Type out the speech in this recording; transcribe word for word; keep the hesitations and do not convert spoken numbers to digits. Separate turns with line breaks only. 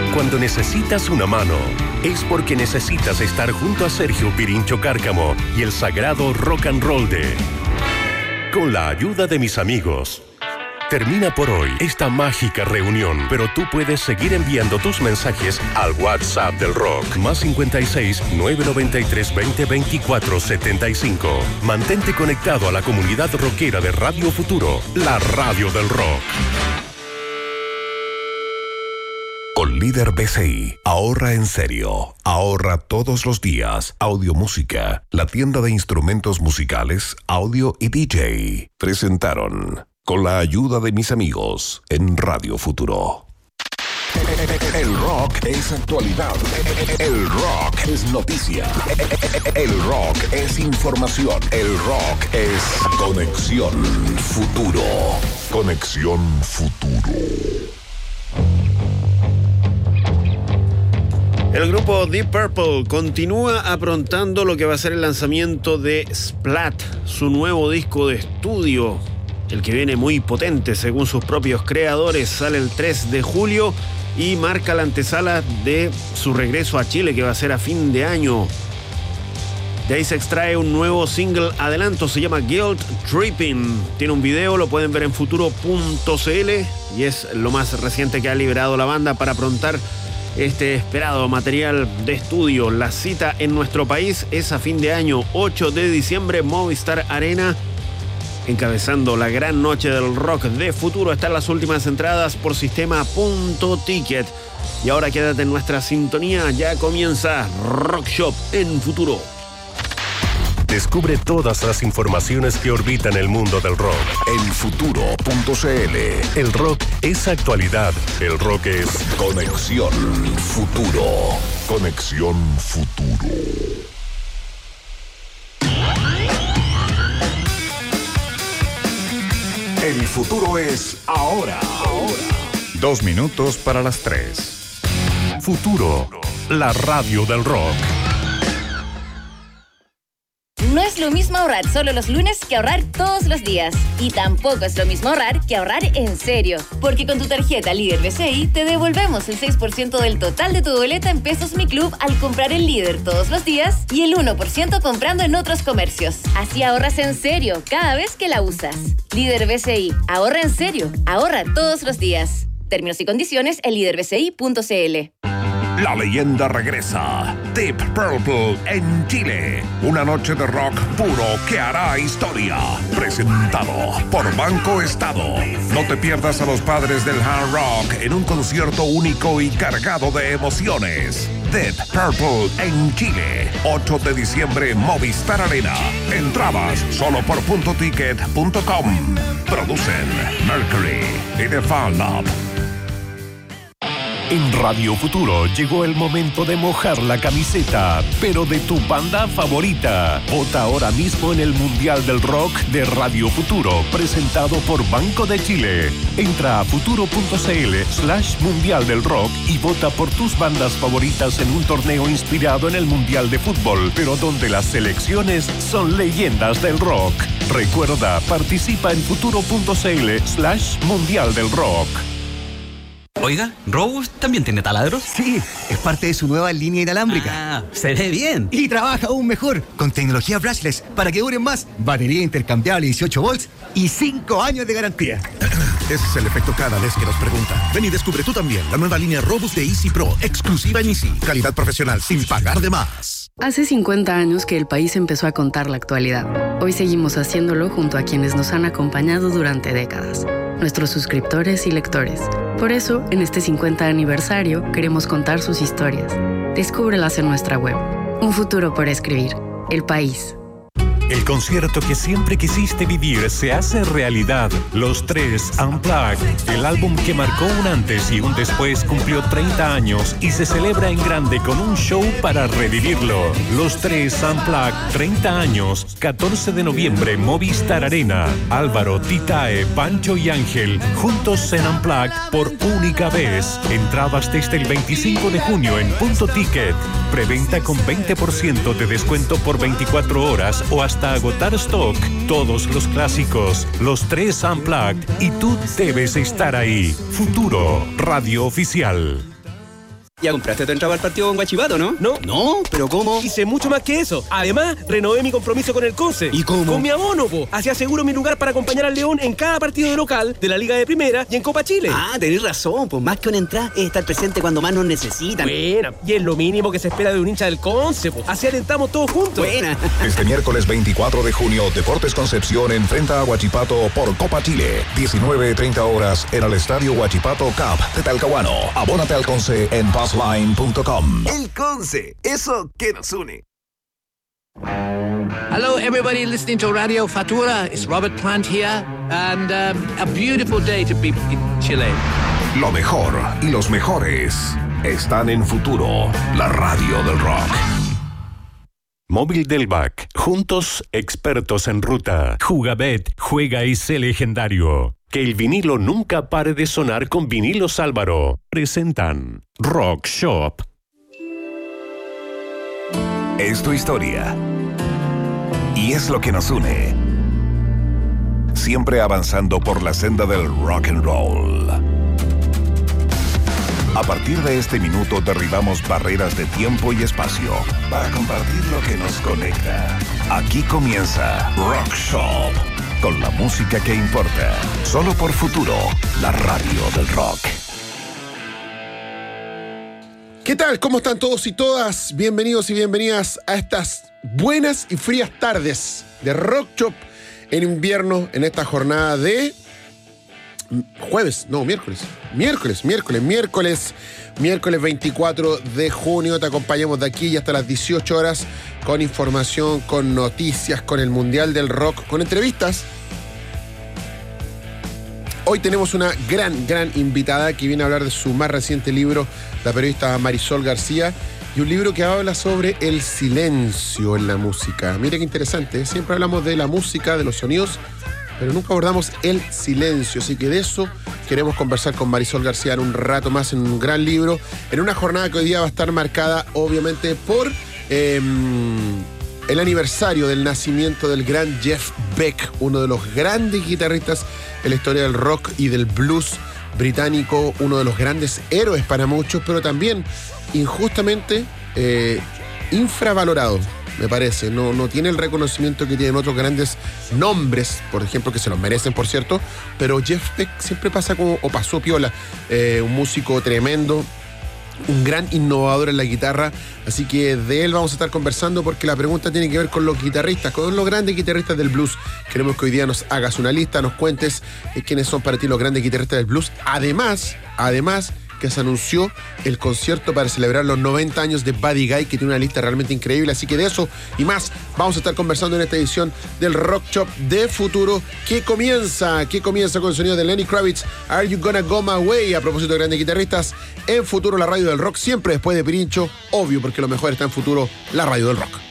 Cuando necesitas una mano, es porque necesitas estar junto a Sergio Pirincho Cárcamo y el sagrado rock and roll de Con la ayuda de mis amigos. Termina por hoy esta mágica reunión, pero tú puedes seguir enviando tus mensajes al WhatsApp del rock, más cincuenta y seis, nueve noventa y tres, veinte, veinticuatro, setenta y cinco. Mantente conectado a la comunidad rockera de Radio Futuro, la radio del rock. Con Líder B C I, ahorra en serio. Ahorra todos los días. Audio Música, la tienda de instrumentos musicales, audio y D J. Presentaron Con la ayuda de mis amigos en Radio Futuro. El rock es actualidad. El rock es noticia. El rock es información. El rock es Conexión Futuro. Conexión Futuro.
El grupo Deep Purple continúa aprontando lo que va a ser el lanzamiento de Splat, su nuevo disco de estudio, el que viene muy potente según sus propios creadores. Sale el tres de julio y marca la antesala de su regreso a Chile, que va a ser a fin de año. De ahí se extrae un nuevo single adelanto, se llama Guilt Tripping. Tiene un video, lo pueden ver en futuro punto c l y es lo más reciente que ha liberado la banda para aprontar este esperado material de estudio. La cita en nuestro país es a fin de año, ocho de diciembre, Movistar Arena, encabezando la gran noche del rock de futuro. Están las últimas entradas por sistema punto ticket. Y ahora quédate en nuestra sintonía, ya comienza Rock Shop en Futuro.
Descubre todas las informaciones que orbitan el mundo del rock
en futuro punto c l.
El rock es actualidad. El rock es
Conexión Futuro. Conexión Futuro. El futuro es ahora. Ahora.
Dos minutos para las tres.
Futuro, la radio del rock.
No es lo mismo ahorrar solo los lunes que ahorrar todos los días. Y tampoco es lo mismo ahorrar que ahorrar en serio. Porque con tu tarjeta Líder B C I te devolvemos el seis por ciento del total de tu boleta en Pesos Mi Club al comprar en Líder todos los días y el uno por ciento comprando en otros comercios. Así ahorras en serio cada vez que la usas. Líder B C I. Ahorra en serio. Ahorra todos los días. Términos y condiciones en líder b c i punto c l.
La leyenda regresa. Deep Purple en Chile. Una noche de rock puro que hará historia. Presentado por Banco Estado. No te pierdas a los padres del hard rock en un concierto único y cargado de emociones. Deep Purple en Chile. ocho de diciembre, Movistar Arena. Entradas solo por punto ticket punto com. Producen Mercury y The Fan Lab.
En Radio Futuro llegó el momento de mojar la camiseta, pero de tu banda favorita. Vota ahora mismo en el Mundial del Rock de Radio Futuro, presentado por Banco de Chile. Entra a futuro punto c l slash Mundial del Rock y vota por tus bandas favoritas en un torneo inspirado en el Mundial de Fútbol, pero donde las selecciones son leyendas del rock. Recuerda, participa en futuro punto c l slash Mundial del Rock.
Oiga, ¿Robus también tiene taladros?
Sí, es parte de su nueva línea inalámbrica.
Ah, se ve bien.
Y trabaja aún mejor, con tecnología brushless, para que duren más, batería intercambiable dieciocho volts y cinco años de garantía.
Ese es el efecto cada vez que nos preguntan. Ven y descubre tú también la nueva línea Robus de Easy Pro, exclusiva en Easy. Calidad profesional sin pagar de más.
Hace cincuenta años que el país empezó a contar la actualidad. Hoy seguimos haciéndolo junto a quienes nos han acompañado durante décadas, nuestros suscriptores y lectores. Por eso, en este cincuenta aniversario, queremos contar sus historias. Descúbrelas en nuestra web. Un futuro por escribir. El país.
El concierto que siempre quisiste vivir se hace realidad. Los Tres Unplugged, el álbum que marcó un antes y un después, cumplió treinta años y se celebra en grande con un show para revivirlo. Los Tres Unplugged, treinta años, catorce de noviembre, Movistar Arena. Álvaro, Titae, Pancho y Ángel, juntos en Unplugged por única vez. Entradas desde el veinticinco de junio en Punto Ticket. Preventa con veinte por ciento de descuento por veinticuatro horas o hasta agotar stock. Todos los clásicos, los Tres Unplugged, y tú debes estar ahí. Futuro, radio oficial.
Ya compraste tu entrada al partido con Guachipato, ¿no?
No.
No, pero ¿cómo?
Hice mucho más que eso. Además, renové mi compromiso con el Conce.
¿Y cómo?
Con mi abono, po. Así aseguro mi lugar para acompañar al León en cada partido de local de la Liga de Primera y en Copa Chile.
Ah, tenés razón, pues más que una entrada es estar presente cuando más nos necesitan.
Buena, y es lo mínimo que se espera de un hincha del Conce, po. Así alentamos todos juntos.
Buena.
Este miércoles veinticuatro de junio, Deportes Concepción enfrenta a Huachipato por Copa Chile. diecinueve treinta horas en el Estadio Huachipato Cup de Talcahuano. Abónate al Conce en passline punto com.
El Conce, eso que nos une.
Hello, everybody listening to Radio Fatura. It's Robert Plant here, and um, a beautiful day to be in Chile.
Lo mejor y los mejores están en Futuro, la radio del rock.
Móvil del B A C. Juntos, expertos en ruta. Jugabet, juega y sé legendario. Que el vinilo nunca pare de sonar con Vinilos Álvaro. Presentan Rock Shop.
Es tu historia. Y es lo que nos une. Siempre avanzando por la senda del rock and roll. A partir de este minuto derribamos barreras de tiempo y espacio para compartir lo que nos conecta. Aquí comienza Rock Shop, con la música que importa. Solo por Futuro, la radio del rock.
¿Qué tal? ¿Cómo están todos y todas? Bienvenidos y bienvenidas a estas buenas y frías tardes de Rock Shop en invierno, en esta jornada de jueves, no, miércoles, miércoles, miércoles, miércoles, miércoles veinticuatro de junio. Te acompañamos de aquí y hasta las dieciocho horas con información, con noticias, con el Mundial del Rock, con entrevistas. Hoy tenemos una gran, gran invitada que viene a hablar de su más reciente libro, la periodista Marisol García, y un libro que habla sobre el silencio en la música. Mira qué interesante, ¿eh? Siempre hablamos de la música, de los sonidos, pero nunca abordamos el silencio. Así que de eso queremos conversar con Marisol García en un rato más, en un gran libro, en una jornada que hoy día va a estar marcada, obviamente, por eh, el aniversario del nacimiento del gran Jeff Beck, uno de los grandes guitarristas en la historia del rock y del blues británico, uno de los grandes héroes para muchos, pero también injustamente eh, infravalorado, me parece. No, no tiene el reconocimiento que tienen otros grandes nombres, por ejemplo, que se los merecen, por cierto, pero Jeff Beck siempre pasa como, o pasó piola, eh, un músico tremendo, un gran innovador en la guitarra, así que de él vamos a estar conversando porque la pregunta tiene que ver con los guitarristas, con los grandes guitarristas del blues. Queremos que hoy día nos hagas una lista, nos cuentes eh, quiénes son para ti los grandes guitarristas del blues. Además, además que se anunció el concierto para celebrar los noventa años de Buddy Guy, que tiene una lista realmente increíble. Así que de eso y más vamos a estar conversando en esta edición del Rock Shop de Futuro, que comienza, que comienza con el sonido de Lenny Kravitz, Are You Gonna Go My Way? A propósito de grandes guitarristas, en Futuro, la radio del rock, siempre después de Pirincho, obvio, porque lo mejor está en Futuro, la radio del rock.